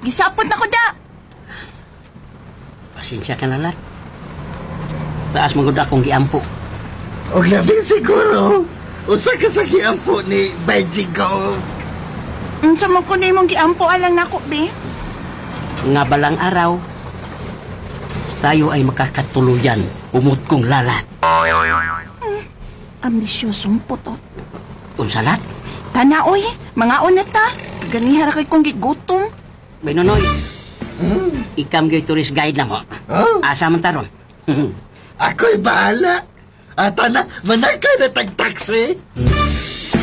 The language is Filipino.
Gisapot na ko da. Pasensya ka na lat. Taas magod akong giampo. O gabi siguro, usa ka sa kiampo ni Bajingo. Unsa man ko nimong giampo alang nako, be? Nga balang araw, tayo ay makakatuluyan. Umot kong lalat. Ambisyosong putot. Unsalat? Tanaoy, mga unata. Ganihara kay kong gigutom. Benonoy, ikam gay tourist guide na mo. Oh, Asa man taron? ako'y bahala. Ata na, manakay na tag-taxi.